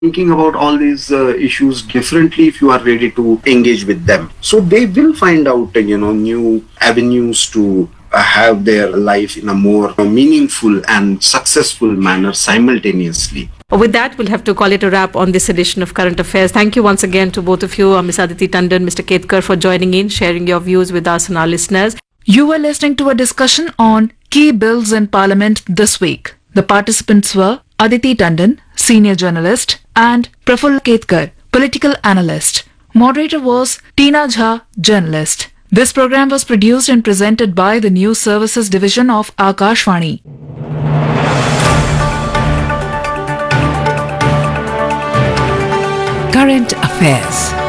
thinking about all these issues differently if you are ready to engage with them. So they will find out, new avenues to have their life in a more meaningful and successful manner simultaneously. With that, we'll have to call it a wrap on this edition of Current Affairs. Thank you once again to both of you, Ms. Aditi Tandon, Mr. Ketkar, for joining in, sharing your views with us and our listeners. You were listening to a discussion on key bills in Parliament this week. The participants were Aditi Tandon, senior journalist, and Prafull Ketkar, political analyst. Moderator was Tina Jha, journalist. This program was produced and presented by the News Services Division of Akashvani. Current Affairs.